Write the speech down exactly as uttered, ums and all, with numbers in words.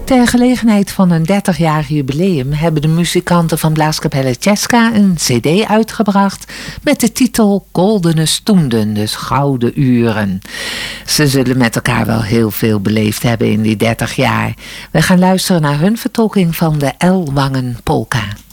Ter gelegenheid van een dertigjarig jubileum hebben de muzikanten van Blaaskapelle Česká een cd uitgebracht met de titel Goldene Stunden, dus Gouden Uren. Ze zullen met elkaar wel heel veel beleefd hebben in die dertig jaar. We gaan luisteren naar hun vertolking van de Ellwangen Polka.